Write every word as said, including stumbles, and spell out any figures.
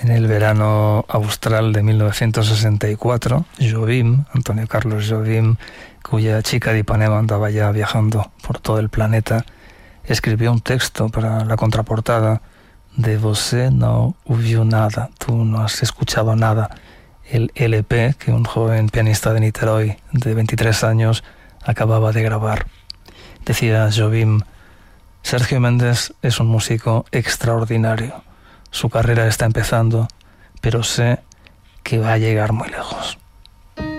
En el verano austral de mil novecientos sesenta y cuatro, Jobim, Antonio Carlos Jobim, cuya chica de Ipanema andaba ya viajando por todo el planeta, escribió un texto para la contraportada de Você não ouviu nada, tú no has escuchado nada, el L P que un joven pianista de Niterói de veintitrés años acababa de grabar. Decía Jobim: Sergio Méndez es un músico extraordinario. Su carrera está empezando, pero sé que va a llegar muy lejos.